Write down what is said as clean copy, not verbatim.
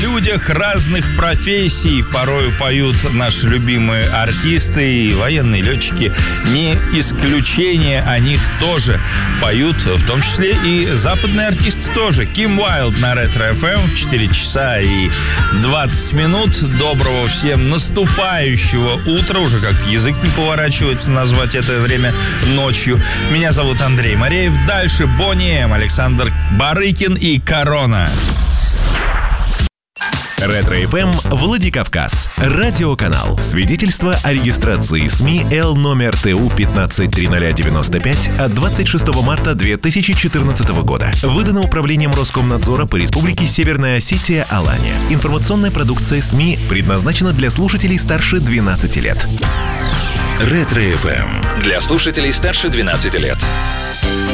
людях разных профессий порою поют наши любимые артисты, и военные летчики не исключение, о них тоже поют, в том числе и западные артисты тоже. Ким Уайлд на Ретро-ФМ в 4 часа и 20 минут. Доброго всем наступающего утра. Уже как-то язык не поворачивается назвать это время ночью. Меня зовут Андрей Мореев. Дальше Бонни М, Александр Барыкин и Корона. Ретро-ФМ Владикавказ. Радиоканал. Свидетельство о регистрации СМИ Л номер ТУ 15-30095 от 26 марта 2014 года. Выдано Управлением Роскомнадзора по Республике Северная Осетия Алания. Информационная продукция СМИ предназначена для слушателей старше 12 лет. Ретро-ФМ. Для слушателей старше 12 лет.